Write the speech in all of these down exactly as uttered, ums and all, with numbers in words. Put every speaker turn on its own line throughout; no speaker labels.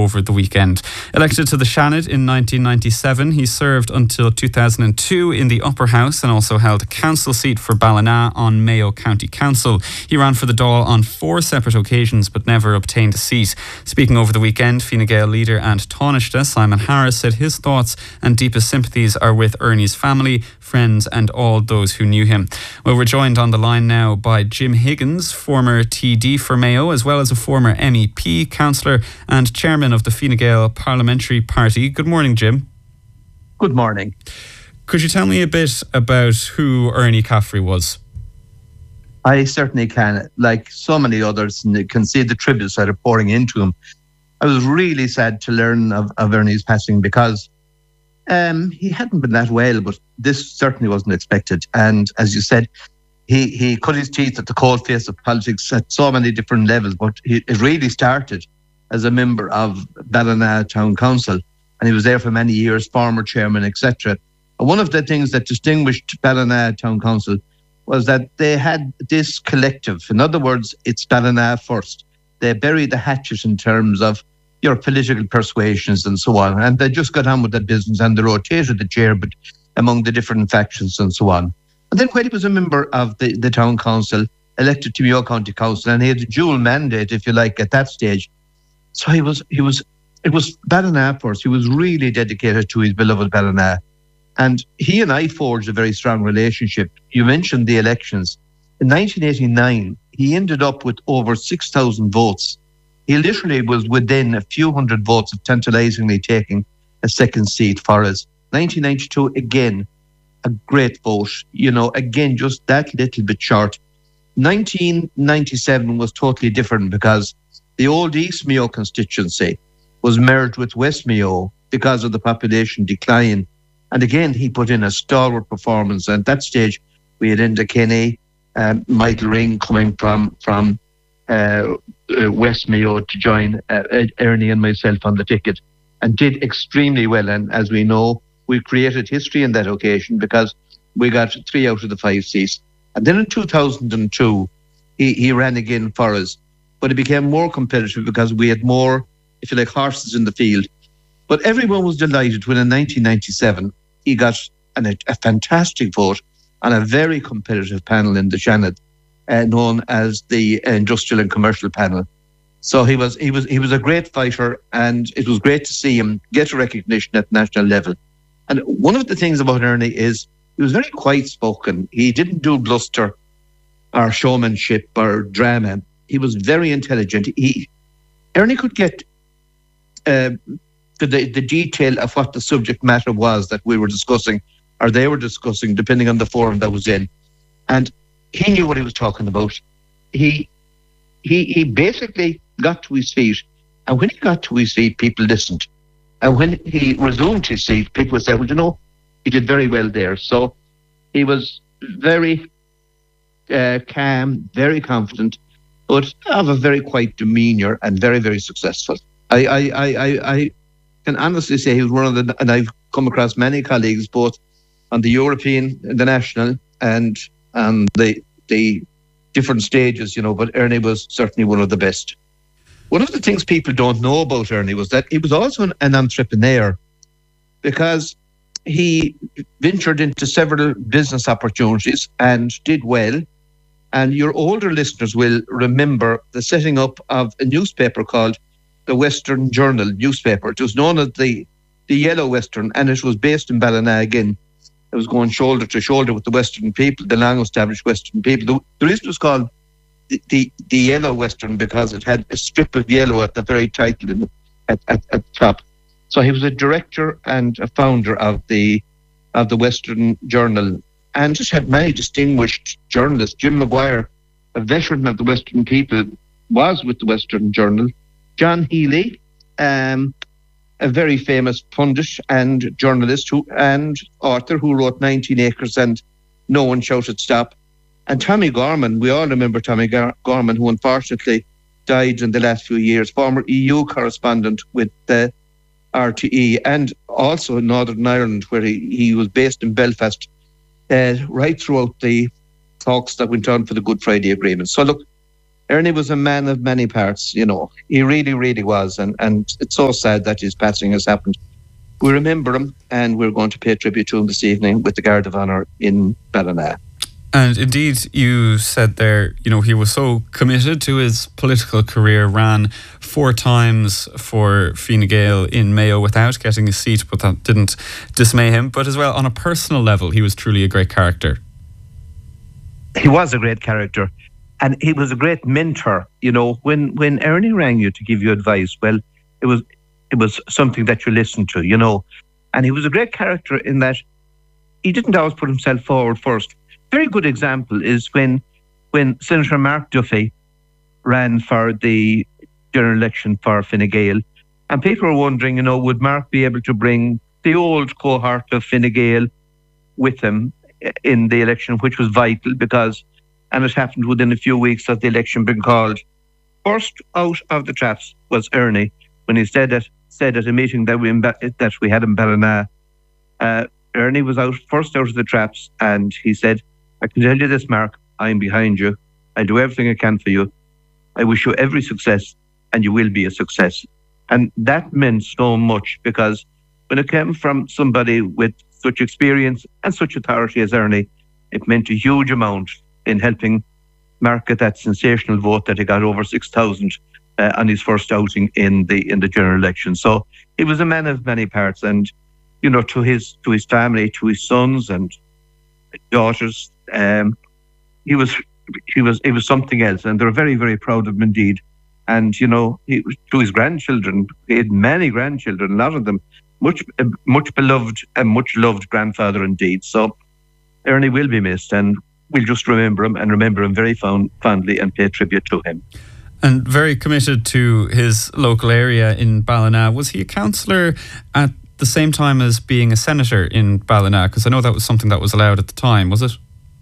over the weekend. Elected to the Seanad in nineteen ninety-seven, he served until two thousand two in the Upper House and also held a council seat for Ballina on Mayo County Council. He ran for the Dáil on four separate occasions but never obtained a seat. Speaking over the weekend, Fine Gael leader and Taoiseach Simon Harris said his thoughts and deepest sympathies are with Ernie's family, friends and all those who knew him. Well, we're joined on the line now by Jim Higgins, former T D for Mayo, as well as a former M E P, councillor and chairman of the Fine Gael Parliamentary Party. Good morning, Jim.
Good morning.
Could you tell me a bit about who Ernie Caffrey was?
I certainly can. Like so many others, and can see the tributes that are pouring into him. I was really sad to learn of, of Ernie's passing because um, he hadn't been that well, but this certainly wasn't expected. And as you said, he, he cut his teeth at the cold face of politics at so many different levels, but he, it really started as a member of Ballina Town Council, and he was there for many years, former chairman, et cetera. And one of the things that distinguished Ballina Town Council was that they had this collective. In other words, it's Ballina first. They buried the hatchet in terms of your political persuasions and so on. And they just got on with that business and they rotated the chair but among the different factions and so on. And then when he was a member of the, the town council, elected to Mayo County Council, and he had a dual mandate, if you like, at that stage. So he was, he was, it was Ballina first. He was really dedicated to his beloved Ballina. And he and I forged a very strong relationship. You mentioned the elections. In nineteen eighty-nine, he ended up with over six thousand votes. He literally was within a few hundred votes of tantalisingly taking a second seat for us. nineteen ninety-two, again, a great vote. You know, again, just that little bit short. nineteen ninety-seven was totally different because the old East Mayo constituency was merged with West Mayo because of the population decline. And again, he put in a stalwart performance. And at that stage, we had Enda Kenny, um, Michael Ring coming from from uh, uh, West Mayo to join uh, Ernie and myself on the ticket, and did extremely well. And as we know, we created history on that occasion because we got three out of the five seats. And then in two thousand two, he, he ran again for us. But it became more competitive because we had more, if you like, horses in the field. But everyone was delighted when in nineteen ninety-seven, he got an, a, a fantastic vote on a very competitive panel in the Seanad, uh, known as the Industrial and Commercial Panel. So he was he was he was a great fighter, and it was great to see him get recognition at national level. And one of the things about Ernie is he was very quiet spoken. He didn't do bluster or showmanship or drama. He was very intelligent. He Ernie could get uh, to the, the detail of what the subject matter was that we were discussing, or they were discussing, depending on the forum that was in. And he knew what he was talking about. He he he basically got to his feet. And when he got to his feet, people listened. And when he resumed his seat, people said, well, you know, he did very well there. So he was very uh, calm, very confident, but of a very quiet demeanour and very, very successful. I, I, I, I, I can honestly say he was one of the, and I've come across many colleagues, both on the European, the national, and on the the different stages, you know, but Ernie was certainly one of the best. One of the things people don't know about Ernie was that he was also an, an entrepreneur, because he ventured into several business opportunities and did well. And your older listeners will remember the setting up of a newspaper called the Western Journal newspaper. It was known as the, the Yellow Western, and it was based in Ballina again. It was going shoulder to shoulder with the Western people, the long-established Western people. The, the reason it was called the, the, the Yellow Western because it had a strip of yellow at the very title in, at, at, at the top. So he was a director and a founder of the of the Western Journal, and just had many distinguished journalists. Jim Maguire, a veteran of the Western people, was with the Western Journal. John Healy, um, a very famous pundit and journalist who and author who wrote nineteen acres and No One Shouted Stop. And Tommy Gorman, we all remember Tommy Gar- Gorman, who unfortunately died in the last few years, former E U correspondent with the R T E and also in Northern Ireland, where he, he was based in Belfast, uh, right throughout the talks that went on for the Good Friday Agreement. So look, Ernie was a man of many parts, you know. He really, really was. And, and it's so sad that his passing has happened. We remember him, and we're going to pay tribute to him this evening with the Guard of Honour in Ballina.
And indeed, you said there, you know, he was so committed to his political career, ran four times for Fine Gael in Mayo without getting a seat, but that didn't dismay him. But as well, on a personal level, he was truly a great character.
He was a great character. And he was a great mentor. You know, when, when Ernie rang you to give you advice, well, it was it was something that you listened to, you know. And he was a great character in that he didn't always put himself forward first. Very good example is when when Senator Mark Duffy ran for the general election for Fine Gael, and people were wondering, you know, would Mark be able to bring the old cohort of Fine Gael with him in the election, which was vital because, and it happened within a few weeks of the election being called. First out of the traps was Ernie when he said at said at a meeting that we that we had in Ballina. Uh, Ernie was out first out of the traps, and he said, "I can tell you this, Mark. I'm behind you. I'll do everything I can for you. I wish you every success, and you will be a success." And that meant so much because when it came from somebody with such experience and such authority as Ernie, it meant a huge amount in helping Mark get that sensational vote that he got over six thousand uh, on his first outing in the in the general election. So he was a man of many parts, and you know, to his to his family, to his sons and daughters, um, he was he was he was something else, and they're very very proud of him indeed. And you know, he, to his grandchildren, he had many grandchildren, a lot of them much much beloved and much loved grandfather indeed. So Ernie will be missed, and we'll just remember him and remember him very fond, fondly and pay tribute to him.
And very committed to his local area in Ballina. Was he a councillor at the same time as being a senator in Ballina? Because I know that was something that was allowed at the time, was it?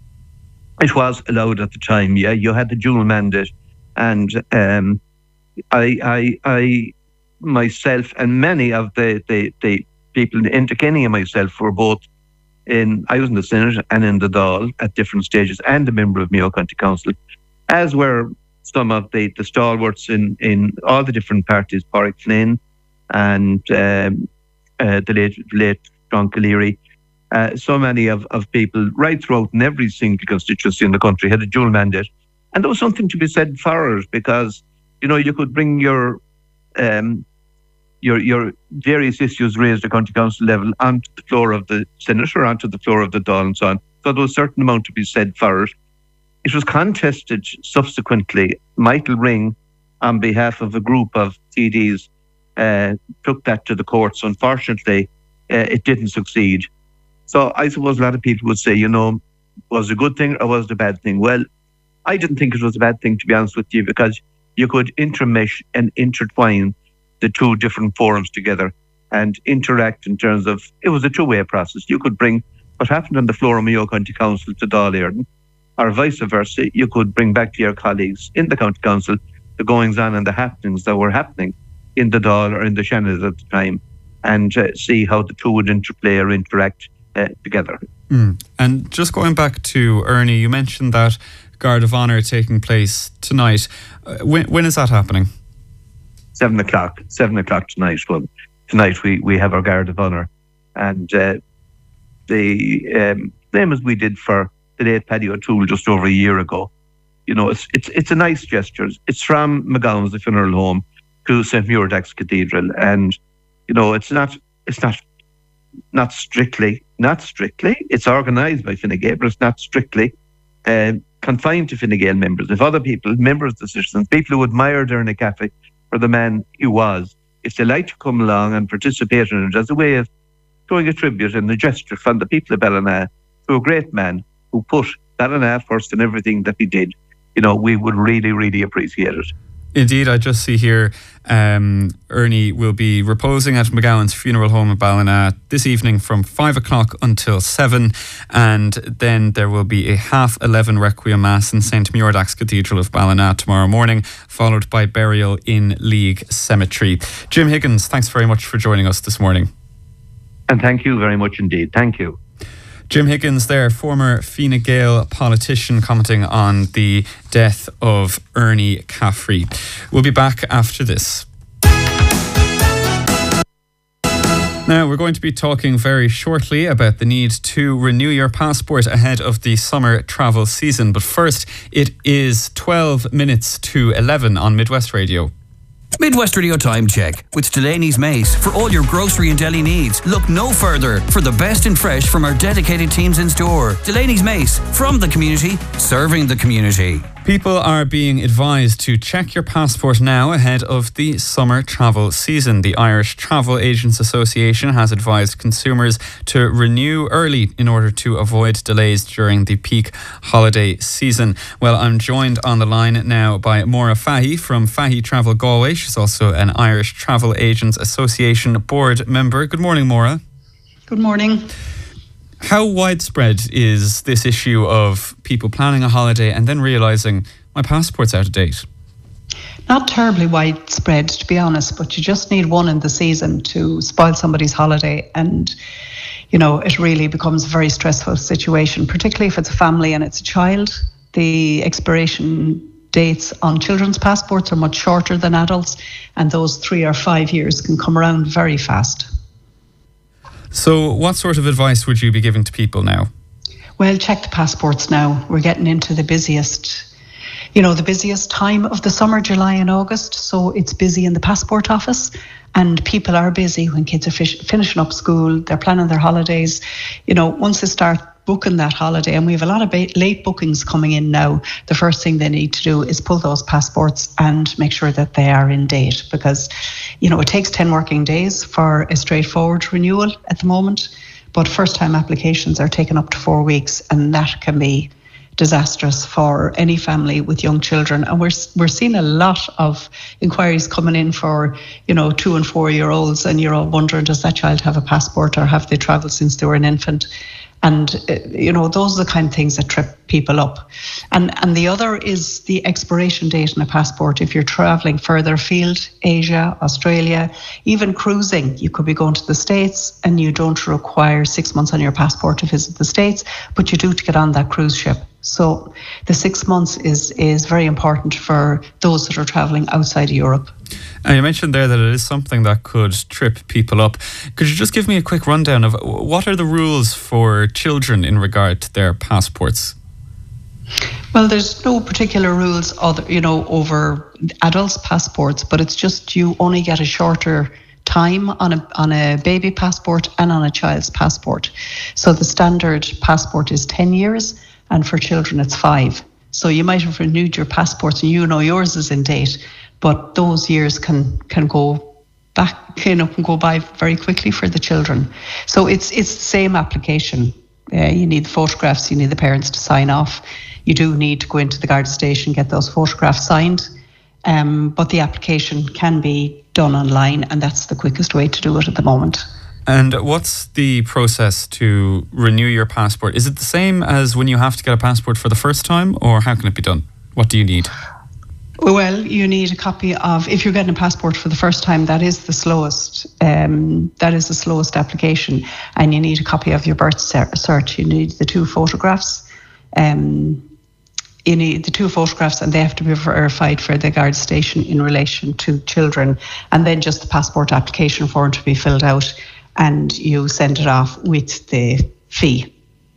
It was allowed at the time, yeah. You had the dual mandate. And um, I, I, I, myself and many of the, the, the people into Kenny and myself were both in, I was in the Senate and in the Dáil at different stages, and a member of Mayo County Council, as were some of the, the stalwarts in, in all the different parties, Pádraig Flynn and um, uh, the late, late John Calleary. Uh, so many of, of people right throughout in every single constituency in the country had a dual mandate. And there was something to be said for it because, you know, you could bring your um, your your various issues raised at county council level onto the floor of the Senate or onto the floor of the Dáil and so on. So there was a certain amount to be said for it. It was contested subsequently. Michael Ring, on behalf of a group of T Ds, uh, took that to the courts. Unfortunately, uh, it didn't succeed. So I suppose a lot of people would say, you know, was it a good thing or was it a bad thing? Well, I didn't think it was a bad thing, to be honest with you, because you could intermesh and intertwine the two different forums together and interact in terms of, it was a two-way process. You could bring what happened on the floor of Mayo County Council to Dáil Éireann, or vice versa. You could bring back to your colleagues in the County Council the goings-on and the happenings that were happening in the Dáil or in the Shannon at the time, and uh, see how the two would interplay or interact uh, together.
Mm. And just going back to Ernie, you mentioned that Guard of Honour taking place tonight. Uh, when, when is that happening?
Seven o'clock. Seven o'clock tonight. Well, tonight we, we have our Guard of Honour, and uh, the um, same as we did for the late Paddy O'Toole just over a year ago. You know, it's it's it's a nice gesture. It's from McGowan's, the funeral home, to Saint Muirdax Cathedral, and you know, it's not it's not not strictly not strictly. It's organised by Fine Gael, but it's not strictly uh, confined to Fine Gael members. If other people, members of the citizens, people who admired Ernie Caffey for the man he was, if they like to come along and participate in it as a way of showing a tribute and a gesture from the people of Ballina to a great man who put Ballina first in everything that he did, you know, we would really, really appreciate it.
Indeed, I just see here um, Ernie will be reposing at McGowan's funeral home in Ballina this evening from five o'clock until seven, and then there will be a half eleven requiem mass in Saint Muirdax Cathedral of Ballina tomorrow morning, followed by burial in League Cemetery. Jim Higgins, thanks very much for joining us this morning.
And thank you very much indeed. Thank you.
Jim Higgins there, former Fine Gael politician, commenting on the death of Ernie Caffrey. We'll be back after this. Now, we're going to be talking very shortly about the need to renew your passport ahead of the summer travel season. But first, it is twelve minutes to eleven on Midwest Radio.
Midwest Radio Time Check with Delaney's Mace. For all your grocery and deli needs, look no further for the best in fresh from our dedicated teams in store. Delaney's Mace, from the community, serving the community.
People are being advised to check your passport now ahead of the summer travel season. The Irish Travel Agents Association has advised consumers to renew early in order to avoid delays during the peak holiday season. Well, I'm joined on the line now by Maura Fahy from Fahy Travel Galway. She's also an Irish Travel Agents Association board member. Good morning, Maura.
Good morning.
How widespread is this issue of people planning a holiday and then realising my passport's out of date?
Not terribly widespread, to be honest, but you just need one in the season to spoil somebody's holiday, and you know it really becomes a very stressful situation, particularly if it's a family and it's a child. The expiration dates on children's passports are much shorter than adults, and those three or five years can come around very fast.
So what sort of advice would you be giving to people now?
Well, check the passports now. We're getting into the busiest, you know, the busiest time of the summer, July and August. So it's busy in the passport office, and people are busy when kids are fish- finishing up school. They're planning their holidays. You know, once they start booking that holiday, and we have a lot of ba- late bookings coming in now, the first thing they need to do is pull those passports and make sure that they are in date, because you know it takes ten working days for a straightforward renewal at the moment, but first time applications are taking up to four weeks, and that can be disastrous for any family with young children. And we're we're seeing a lot of inquiries coming in for, you know, two and four year olds, and you're all wondering, does that child have a passport or have they travelled since they were an infant? And, uh, you know, those are the kind of things that trip people up. And and the other is the expiration date on a passport. If you're travelling further afield, Asia, Australia, even cruising, you could be going to the States and you don't require six months on your passport to visit the States, but you do to get on that cruise ship. So the six months is, is very important for those that are travelling outside of Europe.
And you mentioned there that it is something that could trip people up. Could you just give me a quick rundown of what are the rules for children in regard to their passports?
Well, there's no particular rules, other, you know, over adults' passports, but it's just you only get a shorter time on a on a baby passport and on a child's passport. So the standard passport is ten years, and for children it's five. So you might have renewed your passports and you know yours is in date, but those years can can go back, you know, can go by very quickly for the children. So it's it's the same application. Uh, you need the photographs, you need the parents to sign off. You do need to go into the Garda station, get those photographs signed. Um, but the application can be done online, and that's the quickest way to do it at the moment.
And what's the process to renew your passport? Is it the same as when you have to get a passport for the first time, or how can it be done? What do you need?
Well, you need a copy of, if you're getting a passport for the first time, that is the slowest, um, that is the slowest application, and you need a copy of your birth cert. You need the two photographs. Um, you need the two photographs, and they have to be verified for the Garda station in relation to children, and then just the passport application form to be filled out, and you send it off with the fee.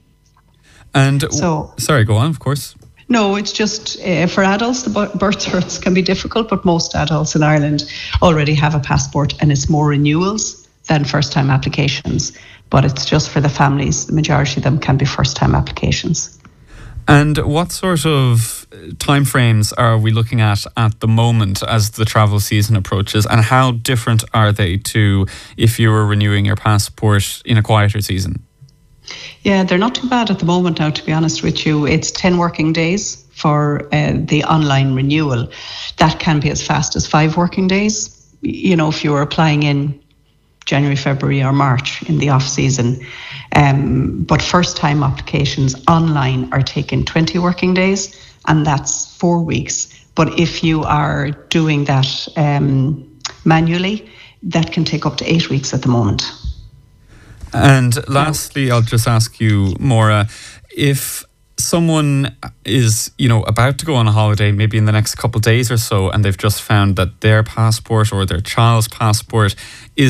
And
so,
sorry, go on, of course.
No, it's just uh, for adults, the birth certs can be difficult, but most adults in Ireland already have a passport, and it's more renewals than first-time applications. But it's just for the families. The majority of them can be first-time applications.
And what sort of timeframes are we looking at at the moment as the travel season approaches, and how different are they to if you were renewing your passport in a quieter season?
Yeah, they're not too bad at the moment now, to be honest with you. It's ten working days for uh, the online renewal. That can be as fast as five working days. You know, if you're applying in January, February or March in the off season. Um, but first time applications online are taking twenty working days, and that's four weeks. But if you are doing that um, manually, that can take up to eight weeks at the moment.
And lastly, I'll just ask you, Maura, if someone is, you know, about to go on a holiday, maybe in the next couple of days or so, and they've just found that their passport or their child's passport is